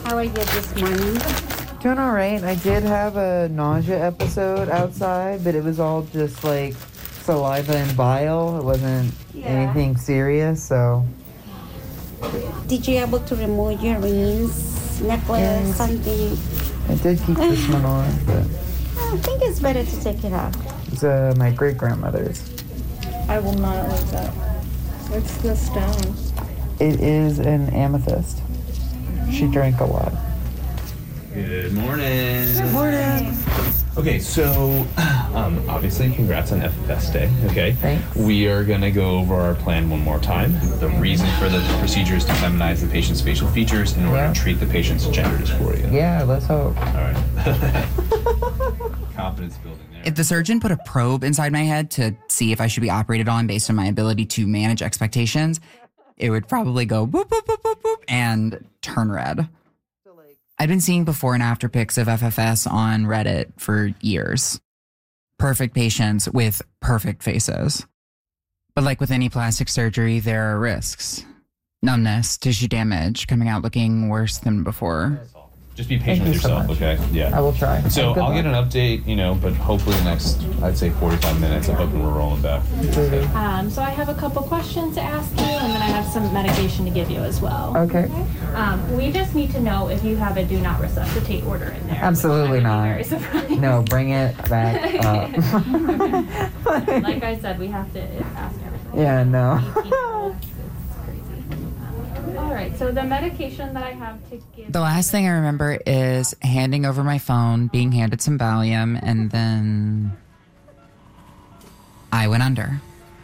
How are you this morning? Doing all right. I did have a nausea episode outside, but it was all just like saliva and bile. It wasn't anything serious, so. Did you able to remove your rings, necklace, something? I did keep this one on, but I think it's better to take it off. it's my great-grandmother's. I will not like that. What's the stone? It is an amethyst. She drank a lot. Good morning. Good morning. Okay, so obviously, congrats on FFS Day. Okay, Thanks. We are gonna go over our plan one more time. The reason for the procedure is to feminize the patient's facial features in order to treat the patient's gender dysphoria. Yeah, let's hope. All right. Confidence building there. If the surgeon put a probe inside my head to see if I should be operated on based on my ability to manage expectations, it would probably go boop, boop, boop, boop, boop, and turn red. I've been seeing before and after pics of FFS on Reddit for years. Perfect patients with perfect faces. But like with any plastic surgery, there are risks. Numbness, tissue damage, coming out looking worse than before. Just be patient with Thank you so yourself, much. okay? Yeah. I will try. So Good I'll luck. get an update, but hopefully next, I'd say 45 minutes. I'm hoping we're rolling back. So I have a couple questions to ask you, and then I have some medication to give you as well. Okay. We just need to know if you have a do not resuscitate order in there. Absolutely which I would not. be very surprised. No, bring it back up. Like I said, we have to ask everything. Yeah, no. 18-year-olds, it's crazy. All right, so the medication that I have to give. The last thing I remember is handing over my phone, being handed some Valium, and then I went under.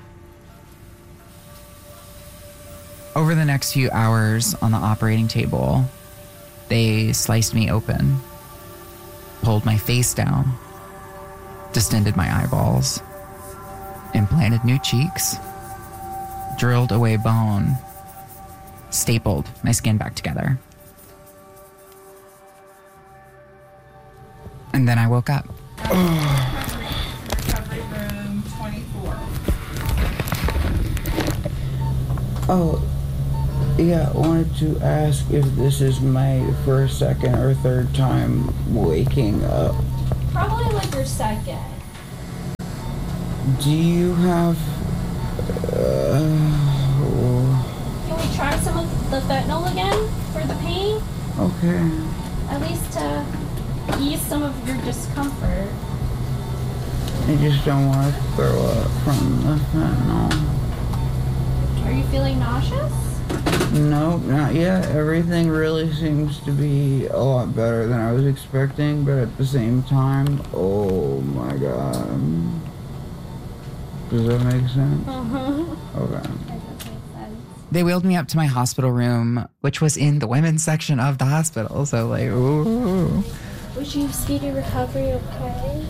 Over the next few hours on the operating table, they sliced me open, pulled my face down, distended my eyeballs, implanted new cheeks, drilled away bone, stapled my skin back together. And then I woke up. Recovery room 24. Oh, yeah, I wanted to ask if this is my first, second, or third time waking up. Probably like your second. Do you have... Can we try some of the fentanyl again for the pain? Okay. At least to ease some of your discomfort. I just don't want to throw up from the fentanyl. Are you feeling nauseous? Nope, not yet. Everything really seems to be a lot better than I was expecting, but at the same time, oh my god. Does that make sense? Okay. They wheeled me up to my hospital room, which was in the women's section of the hospital. So like, ooh. Wish you speedy recovery, okay?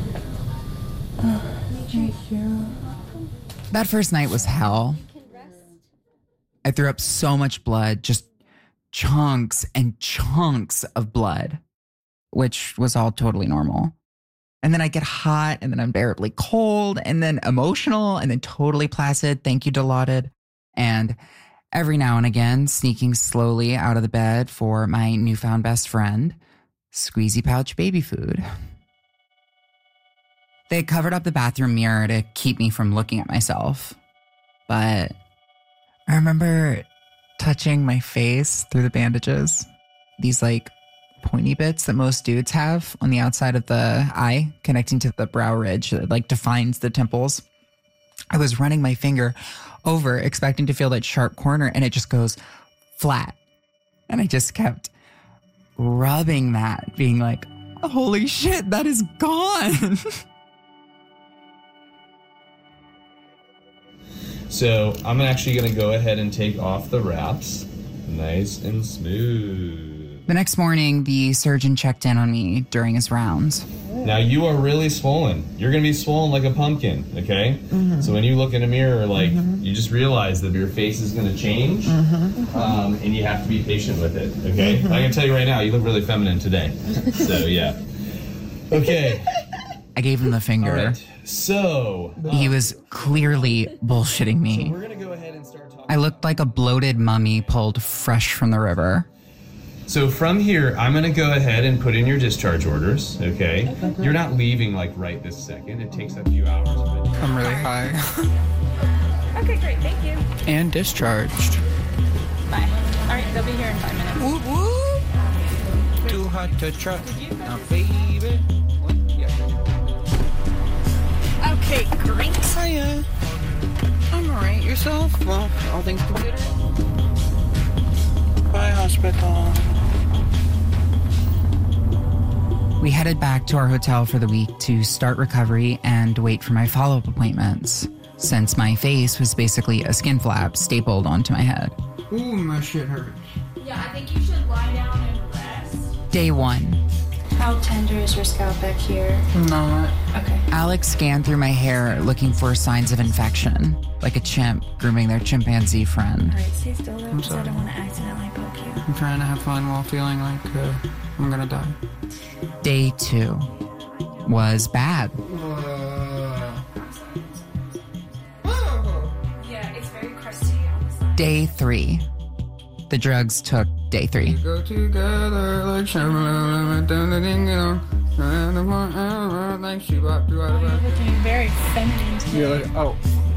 Thank you. That first night was hell. I threw up so much blood, just chunks and chunks of blood, which was all totally normal. And then I get hot, and then unbearably cold, and then emotional, and then totally placid. Thank you, Dilaudid. And every now and again, sneaking slowly out of the bed for my newfound best friend, Squeezy Pouch baby food. They covered up the bathroom mirror to keep me from looking at myself. But I remember touching my face through the bandages. These like pointy bits that most dudes have on the outside of the eye, connecting to the brow ridge that like defines the temples. I was running my finger over, expecting to feel that sharp corner, and it just goes flat. And I just kept rubbing that, being like, holy shit, that is gone. So I'm actually going to go ahead and take off the wraps. Nice and smooth. The next morning, the surgeon checked in on me during his rounds. Now you are really swollen. You're going to be swollen like a pumpkin, okay? So when you look in a mirror, like, you just realize that your face is going to change, and you have to be patient with it, okay? I can tell you right now, you look really feminine today. So, yeah. Okay. I gave him the finger. All right. So... He was clearly bullshitting me. we're going to go ahead and start talking. I looked like a bloated mummy pulled fresh from the river. So from here, I'm gonna go ahead and put in your discharge orders, okay? You're not leaving like right this second. It takes a few hours. I'm really high. Okay, great. Thank you. And discharged. Bye. All right, they'll be here in 5 minutes. Whoop whoop. Too hot to trot. Now, baby. Okay, great. Hiya. I'm alright. Yourself? Well, all things considered. Bye, hospital. We headed back to our hotel for the week to start recovery and wait for my follow-up appointments, since my face was basically a skin flap stapled onto my head. Ooh, my shit hurts. Yeah, I think you should lie down and rest. Day 1. How tender is your scalp back here? Not. Okay. Alex scanned through my hair looking for signs of infection, like a chimp grooming their chimpanzee friend. All right, stay still though, because I sorry. don't want to accidentally poke you. I'm trying to have fun while feeling like I'm gonna die. Day 2 was bad. Yeah, it's very crusty on the side. Day 3. The drugs took day 3. Go together like like she walked through out of You're looking very feminine today. You're like, oh.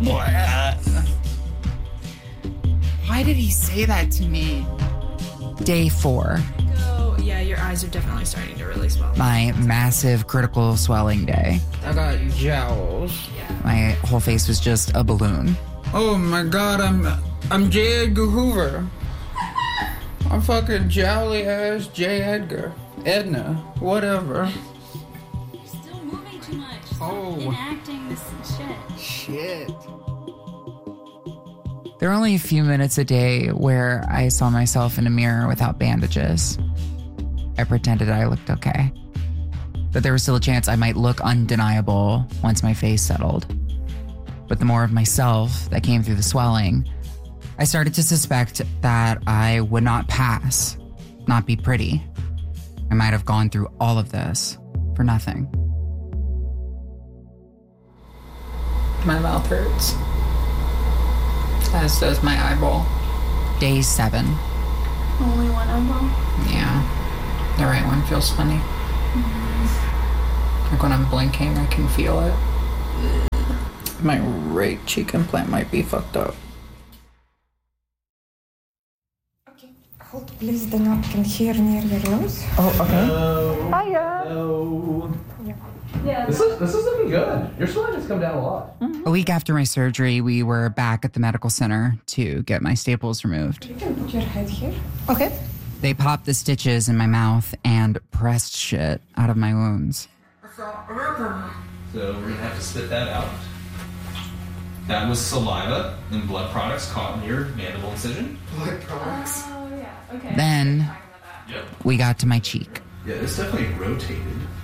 Why did he say that to me? Day 4. Oh, yeah, your eyes are definitely starting to really swell. My massive critical swelling day. I got jowls. My whole face was just a balloon. Oh my god, I'm J. Edgar Hoover. I'm fucking jowly ass J. Edgar. Edna. Whatever. You're still moving too much. Oh. Enacting this shit. Shit. There were only a few minutes a day where I saw myself in a mirror without bandages. I pretended I looked okay. But there was still a chance I might look undeniable once my face settled. But the more of myself that came through the swelling, I started to suspect that I would not pass, not be pretty. I might have gone through all of this for nothing. My mouth hurts. As does my eyeball. Day 7. Only one eyeball? Yeah. The right one feels funny. Like when I'm blinking, I can feel it. My right cheek implant might be fucked up. Hold please the napkin here near your nose. Oh, okay. Hello. Yeah. This is looking good. Your swelling has come down a lot. A week after my surgery, we were back at the medical center to get my staples removed. You can put your head here. Okay. They popped the stitches in my mouth and pressed shit out of my wounds. So we're gonna have to spit that out. That was saliva and blood products caught in your mandible incision. Blood products. Oh, yeah. Okay. Then Yep. we got to my cheek. Yeah, it's definitely rotated.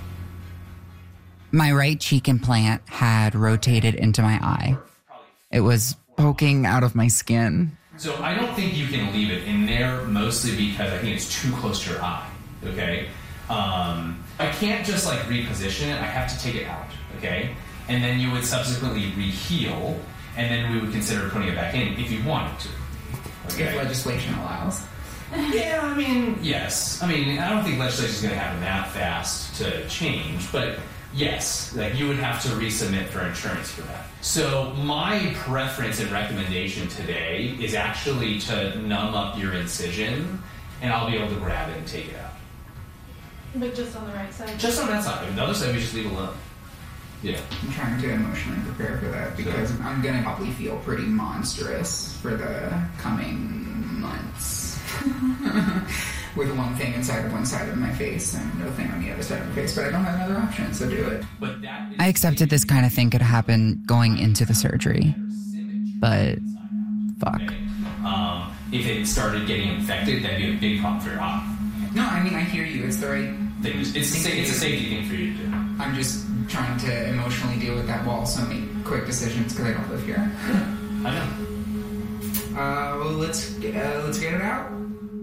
My right cheek implant had rotated into my eye. It was poking out of my skin. So I don't think you can leave it in there, mostly because I think it's too close to your eye. Okay. I can't just like reposition it. I have to take it out. Okay. And then you would subsequently reheal, and then we would consider putting it back in if you wanted to. Okay. If legislation allows. Yeah, I mean, yes. I mean, I don't think legislation is going to happen that fast to change, but yes, like you would have to resubmit for insurance for that. So my preference and recommendation today is actually to numb up your incision, and I'll be able to grab it and take it out. But just on the right side. Just on that side. The other side we just leave alone. Yeah. I'm trying to emotionally prepare for that because I'm going to probably feel pretty monstrous for the coming months. With one thing inside of one side of my face and no thing on the other side of my face, but I don't have another option, so do it. But that is I accepted this kind of thing could happen going into the surgery, but fuck. If it started getting infected, that'd be a big problem for your eye. No, I mean, I hear you. It's the right Thing. It's a safety thing for you to do. I'm just trying to emotionally deal with that wall, so make quick decisions because I don't live here. I know. Well, let's get it out.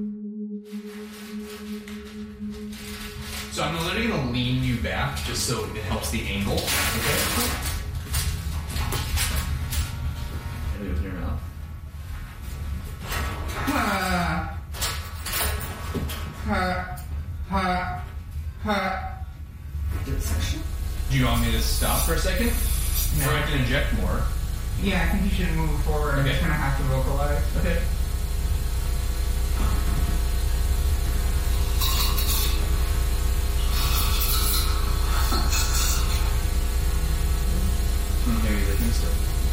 So I'm literally gonna lean you back just so it helps the angle. Okay. Maybe with your mouth. Do you want me to stop for a second? No. Or I can inject more? Yeah, I think you should move forward. I'm just gonna have to vocalize. Okay. Okay, licking still.